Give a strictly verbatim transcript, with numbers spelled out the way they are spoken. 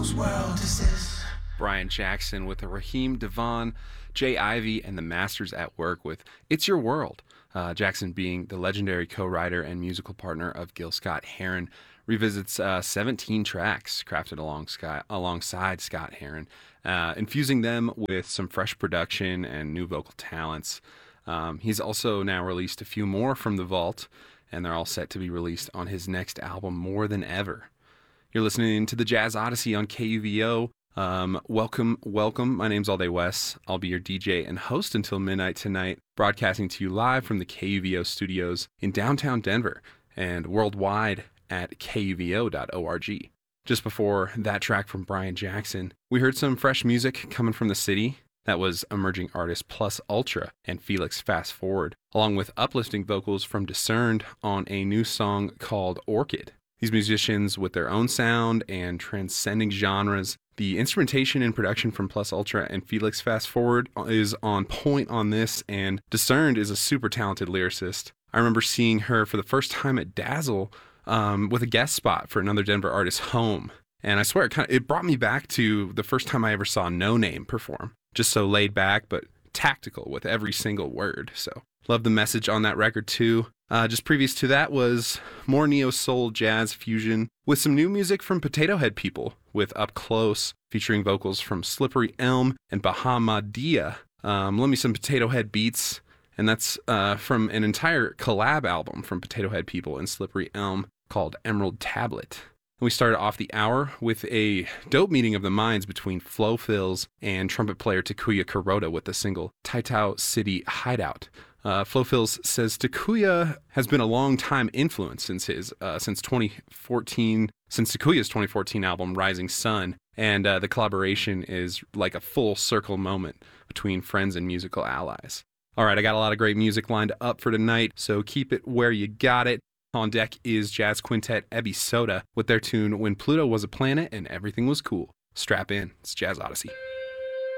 whose world is this? Brian Jackson with Raheem Devon, Jay Ivy, and the Masters at Work with It's Your World. Uh, Jackson, being the legendary co-writer and musical partner of Gil Scott-Heron, revisits uh, seventeen tracks crafted along Scott, alongside Scott-Heron, uh, infusing them with some fresh production and new vocal talents. Um, he's also now released a few more from the vault, and they're all set to be released on his next album, More Than Ever. You're listening to the Jazz Odyssey on K U V O. Um, welcome, welcome. My name's All Day Wes. I'll be your D J and host until midnight tonight, broadcasting to you live from the K U V O studios in downtown Denver and worldwide at K U V O dot org. Just before that track from Brian Jackson, we heard some fresh music coming from the city. That was emerging artist Plus Ultra and Felix Fast Forward, along with uplifting vocals from Discerned on a new song called Orchid. These musicians, with their own sound and transcending genres, the instrumentation and production from Plus Ultra and Felix Fast Forward is on point on this, and Discerned is a super talented lyricist. I remember seeing her for the first time at Dazzle um, with a guest spot for another Denver artist, Home. And I swear, it, kind of, it brought me back to the first time I ever saw No Name perform. Just so laid back, but tactical with every single word. So love the message on that record too. Uh, just previous to that was more neo-soul jazz fusion with some new music from Potato Head People with Up Close, featuring vocals from Slippery Elm and Bahamadia. Um, love me some Potato Head beats, and that's uh, from an entire collab album from Potato Head People and Slippery Elm called Emerald Tablet. We started off the hour with a dope meeting of the minds between Flo Fils and trumpet player Takuya Kuroda with the single Taitao City Hideout. Uh, Flo Fils says Takuya has been a long time influence since his uh, since twenty fourteen, since Takuya's twenty fourteen album Rising Sun, and uh, the collaboration is like a full circle moment between friends and musical allies. All right, I got a lot of great music lined up for tonight, so keep it where you got it. On deck is jazz quintet Ebby Soda with their tune When Pluto Was a Planet and Everything Was Cool. Strap in, it's Jazz Odyssey.